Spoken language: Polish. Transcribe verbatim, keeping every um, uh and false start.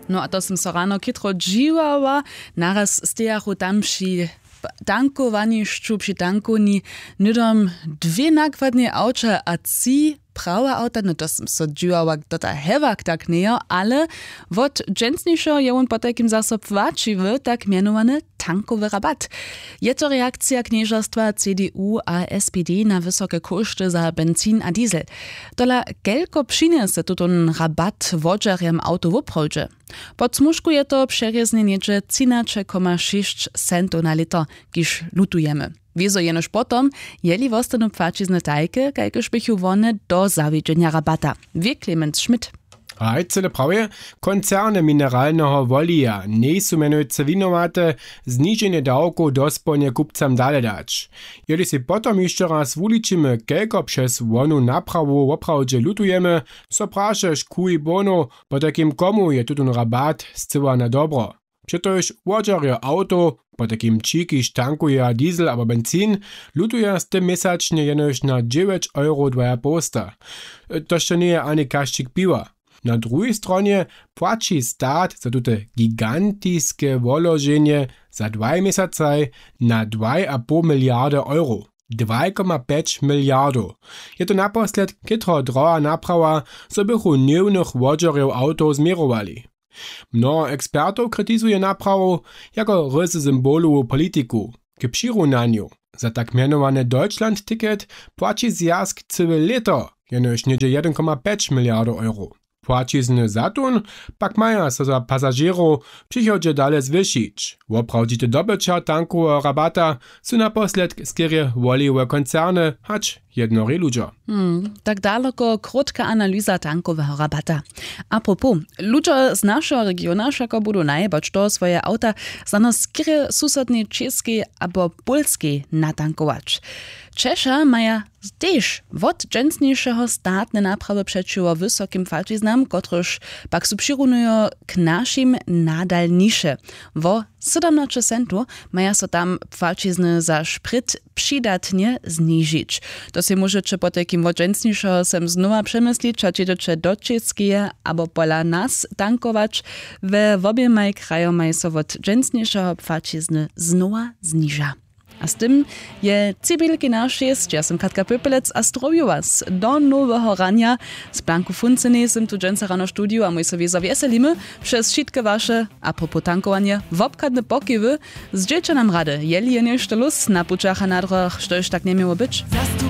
No a to som so rano kitro džiwała, naraz stejachu tam przy tankowanišću, przy tankowni, nydom dwie nakładne auta, a ci prawa auta, no to som so džiwała, to ta hewak tak nie, ale wot dżęsniejszo je on po takim zase płaciwy, tak mianowany tankowy rabat. Je to reakcja knieżastwa C D U a S P D na wysokie koszty za benzin a diesel. Tola kelko przyniesie tutun rabat wodżerjem auto wuprojdzie. Pod smuszku je to przereznie niedzie trzynaście przecinek sześć centów na liter, kiż lutujemy. Wieso jenoż potom, jeli wostanu płacizne tajke, kajkeż bychu wone do zawiedzenia rabata. Wie Clemens Schmidt. A cele prawie, koncerny mineralnego wolija nie są mianujce winowate zniżenie dawku dospolnie kupcam dalej dać. Jeli si potom jeszcze raz wuliczymy, kelko przez wonu naprawu woprawdzie lutujemy, so prašeš kuj bono, po takim komu je tutun rabat zcyła na dobro. Przetoż wodżerje auto, po takim čikiš tankuje diesel albo benzin, lutuje z tym mesacznie jenoż na dziewięć euro dwa posta. To jeszcze nie je ani kaščik piwa. Na drugiej stronie płaci stat za tute gigantiskie wolożenie za dwa miesiące na dwa i pół miliarda euro. dwa przecinek pięć miliardów. Je to naposled kitro droga naprawa, so bychu niewnych wodżerjew auto zmierowali. Mnoho ekspertów krytizuje naprawu jako rysy symbolu polityku. K přirovnaniu za tak mianowane Deutschland-Ticket płaci zjazd całe leto, jenoż niedzie jeden przecinek pięć miliarda euro. Płacizny zatun pak maja so za pasażerów przychodzie dalej zwyšić. Woprawdzite dobycia tankowe rabata są naposled skierie woliwe koncerny, hacz jednory ludzie. Hmm, tak daleko krótka analiza tankowego rabata. Apropos, ludzie z naszego regiona wszako budu najbać to swoje auta za nas skierie susednie czeskie albo polskie natankować. Czesza maja też wod dżęsniejszego statne naprawy przeciwko wysokim falczyznam, kotryż pak subszyrunują k naszym nadal nisze. Wo siedemnaście centów maja so tam falczyzny za szpryt przydatnie zniżyć. To się możecie po takim wod dżęsniejszego sem znowa przemyslić, a jedziecie do czeskie albo pola nas tankować. We obiemaj krajomaj so wod dżęsniejszego falczyzny znowa zniża. A z tym je Cybelki na sześć, ja sam Katka Pöpelec, a zdrowiu was do nowego rania. Z Blanku Funcyny jestem tu dżęca rano studiu, a my sobie zawieselimy przez wszystkie wasze, a propos tankowania, wopkadne pokiewy. Zdjęcie nam rady, jeli je jeszcze luz na puczach a na drogach, što już tak nie miało być.